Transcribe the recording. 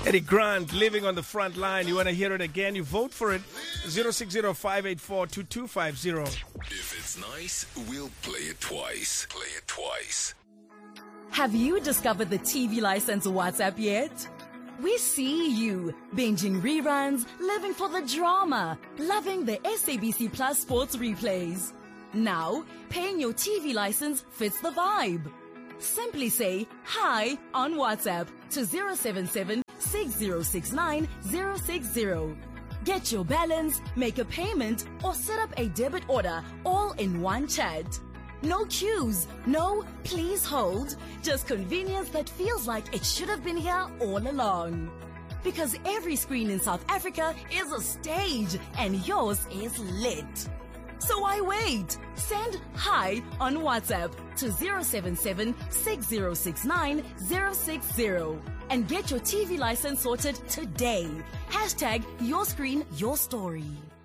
Eddie Grant, Living on the Front Line. You want to hear it again? You vote for it. 060-584-2250. If it's nice, we'll play it twice. Play it twice. Have you discovered the TV license WhatsApp yet? We see you binging reruns, living for the drama, loving the SABC Plus sports replays. Now, paying your TV license fits the vibe. Simply say hi on WhatsApp to 077-6069-060. Get your balance, make a payment, or set up a debit order all in one chat. No queues, no please hold, just convenience that feels like it should have been here all along. Because every screen in South Africa is a stage and yours is lit. So why wait? Send hi on WhatsApp to 077-6069-060 and get your TV license sorted today. #YourScreenYourStory.